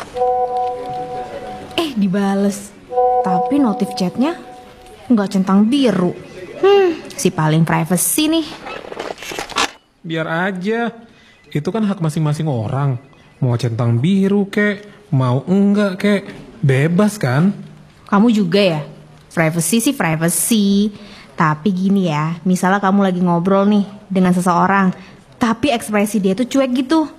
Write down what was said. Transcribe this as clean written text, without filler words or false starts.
Dibales. Tapi notif chatnya nggak centang biru. Si paling privacy nih. Biar aja. Itu kan hak masing-masing orang. Mau centang biru kek, mau enggak kek, bebas kan? Kamu juga ya? Privacy sih privacy. Tapi gini ya, misalnya kamu lagi ngobrol nih dengan seseorang, tapi ekspresi dia tuh cuek gitu.